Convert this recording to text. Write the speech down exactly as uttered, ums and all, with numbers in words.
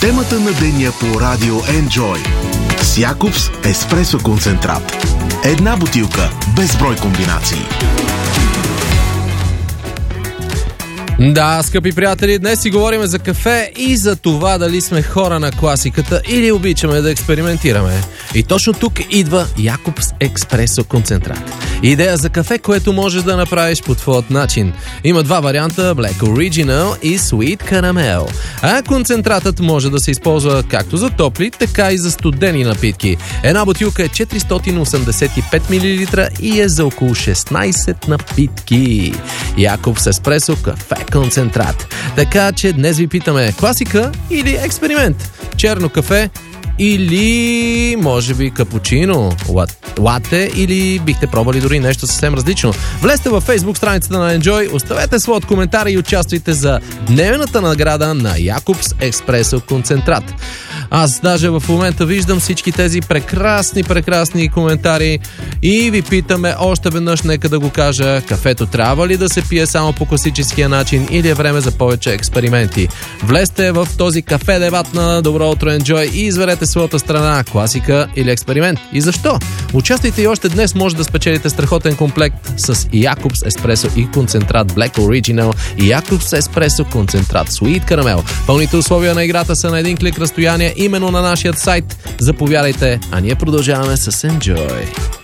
Темата на деня по радио Enjoy с Якобс еспресо концентрат. Една бутилка, безброй комбинации. Да, скъпи приятели, днес си говорим за кафе и за това дали сме хора на класиката или обичаме да експериментираме. И точно тук идва Якобс еспресо концентрат. Идея за кафе, което можеш да направиш по твоят начин. Има два варианта, Black Original и Sweet Caramel. А концентратът може да се използва както за топли, така и за студени напитки. Една бутилка е четиристотин осемдесет и пет милилитра и е за около шестнайсет напитки. Якобс еспресо кафе концентрат. Така че днес ви питаме: класика или експеримент? Черно кафе или може би капучино, лате, или бихте пробвали дори нещо съвсем различно? Влезте във Facebook страницата на Enjoy, оставете своят коментар и участвайте за дневната награда на Якобс еспресо концентрат. Аз даже в момента виждам всички тези прекрасни, прекрасни коментари и ви питаме още веднъж, нека да го кажа: кафето трябва ли да се пие само по класическия начин или е време за повече експерименти? Влезте в този кафе дебат на Добро утро Enjoy и изберете своята страна, класика или експеримент. И защо? Участвайте и още днес може да спечелите страхотен комплект с Якобс еспресо и концентрат Black Original и Якобс еспресо концентрат Sweet Caramel. Пълните условия на играта са на един клик разстояние именно на нашия сайт. Заповядайте, а ние продължаваме с Enjoy.